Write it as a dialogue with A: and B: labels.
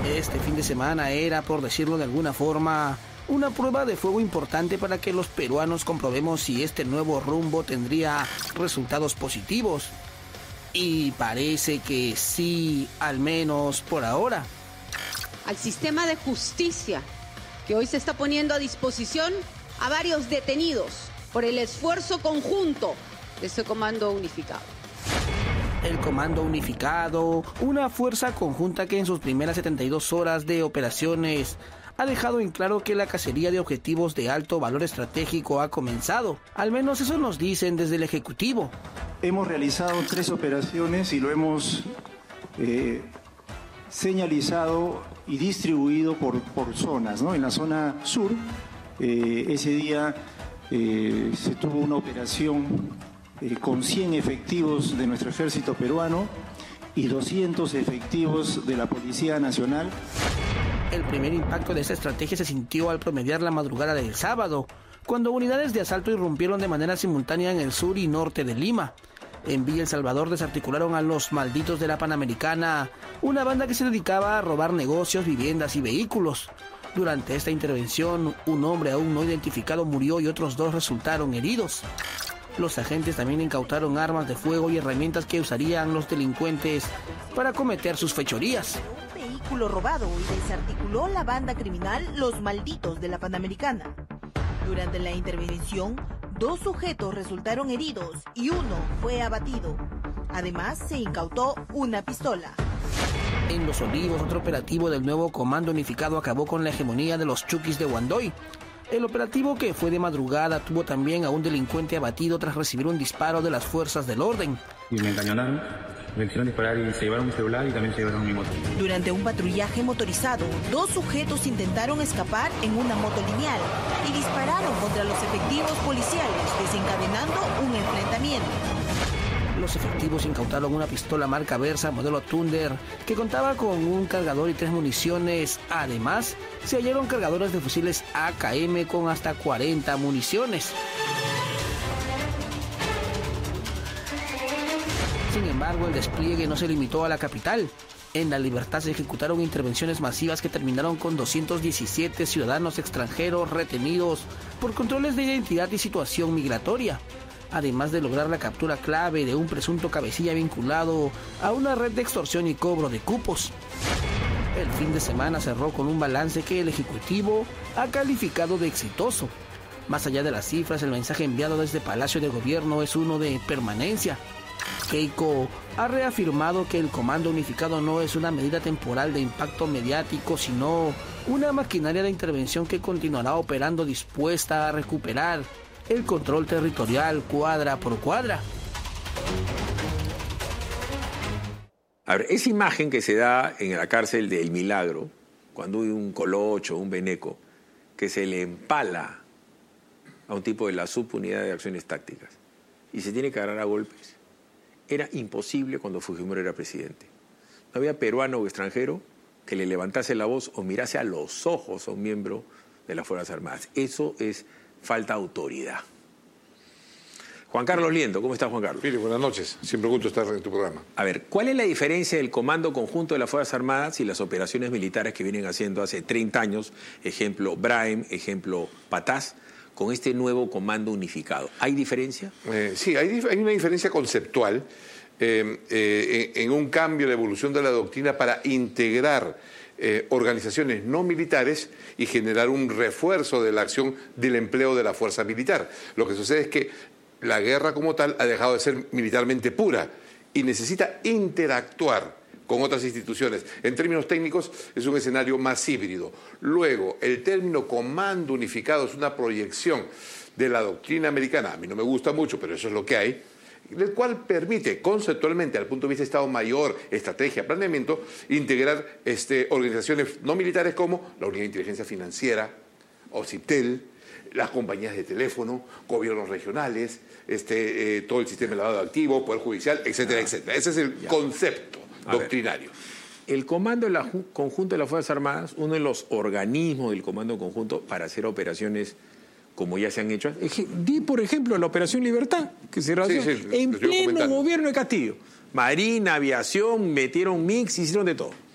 A: Este fin de semana era, por decirlo de alguna forma, una prueba de fuego importante para que los peruanos comprobemos si este nuevo rumbo tendría resultados positivos. Y parece que sí, al menos por ahora.
B: Al sistema de justicia, que hoy se está poniendo a disposición a varios detenidos por el esfuerzo conjunto de este Comando Unificado.
A: El Comando Unificado, una fuerza conjunta que en sus primeras 72 horas de operaciones ha dejado en claro que la cacería de objetivos de alto valor estratégico ha comenzado. Al menos eso nos dicen desde el Ejecutivo.
C: Hemos realizado 3 operaciones y lo hemos señalizado y distribuido por zonas, ¿no? En la zona sur, ese día se tuvo una operación con 100 efectivos de nuestro ejército peruano y 200 efectivos de la Policía Nacional.
A: El primer impacto de esta estrategia se sintió al promediar la madrugada del sábado, cuando unidades de asalto irrumpieron de manera simultánea en el sur y norte de Lima. En Villa El Salvador desarticularon a los malditos de la Panamericana, una banda que se dedicaba a robar negocios, viviendas y vehículos. Durante esta intervención, un hombre aún no identificado murió y otros 2 resultaron heridos. Los agentes también incautaron armas de fuego y herramientas que usarían los delincuentes para cometer sus fechorías.
D: Un vehículo robado y desarticuló la banda criminal Los Malditos de la Panamericana. Durante la intervención, 2 sujetos resultaron heridos y 1 fue abatido. Además, se incautó una pistola.
A: En Los Olivos, otro operativo del nuevo Comando Unificado acabó con la hegemonía de los Chuquis de Huandoy. El operativo, que fue de madrugada, tuvo también a un delincuente abatido tras recibir un disparo de las fuerzas del orden.
E: Y me encañonaron, me quisieron disparar y se llevaron mi celular y también se llevaron mi moto.
D: Durante un patrullaje motorizado, 2 sujetos intentaron escapar en una moto lineal y dispararon contra los efectivos policiales, desencadenando un enfrentamiento.
A: Los efectivos incautaron una pistola marca Versa modelo Thunder que contaba con un cargador y 3 municiones. Además, se hallaron cargadores de fusiles AKM con hasta 40 municiones. Sin embargo, el despliegue no se limitó a la capital. En La Libertad se ejecutaron intervenciones masivas que terminaron con 217 ciudadanos extranjeros retenidos por controles de identidad y situación migratoria, además de lograr la captura clave de un presunto cabecilla vinculado a una red de extorsión y cobro de cupos. El fin de semana cerró con un balance que el Ejecutivo ha calificado de exitoso. Más allá de las cifras, el mensaje enviado desde Palacio de Gobierno es uno de permanencia. Keiko ha reafirmado que el Comando Unificado no es una medida temporal de impacto mediático, sino una maquinaria de intervención que continuará operando dispuesta a recuperar el control territorial cuadra por cuadra.
F: A ver, esa imagen que se da en la cárcel del Milagro, cuando hay un colocho, un beneco, que se le empala a un tipo de la subunidad de acciones tácticas y se tiene que agarrar a golpes, era imposible cuando Fujimori era presidente. No había peruano o extranjero que le levantase la voz o mirase a los ojos a un miembro de las Fuerzas Armadas. Eso es falta de autoridad. Juan Carlos Liendo, ¿cómo estás, Juan Carlos?
G: Mire, buenas noches. Siempre gusto estar en tu programa.
F: A ver, ¿cuál es la diferencia del Comando Conjunto de las Fuerzas Armadas y las operaciones militares que vienen haciendo hace 30 años, ejemplo Brahim, ejemplo Patás, con este nuevo Comando Unificado? ¿Hay diferencia?
G: Sí, hay una diferencia conceptual en un cambio de evolución de la doctrina para integrar organizaciones no militares y generar un refuerzo de la acción del empleo de la fuerza militar. Lo que sucede es que la guerra como tal ha dejado de ser militarmente pura y necesita interactuar con otras instituciones. En términos técnicos es un escenario más híbrido. Luego, el término Comando Unificado es una proyección de la doctrina americana. A mí no me gusta mucho, pero eso es lo que hay, el cual permite conceptualmente, al punto de vista de Estado Mayor, estrategia, planeamiento, integrar organizaciones no militares como la Unidad de Inteligencia Financiera, OCIPTEL, las compañías de teléfono, gobiernos regionales, todo el sistema de lavado de activos, Poder Judicial, etcétera, etcétera. Ese es el concepto doctrinario.
F: El Comando Conjunto de las Fuerzas Armadas, uno de los organismos del Comando Conjunto para hacer operaciones como ya se han hecho. Di, por ejemplo, la Operación Libertad, que se realizó en pleno gobierno de Castillo. Marina, aviación, metieron mix, hicieron de todo.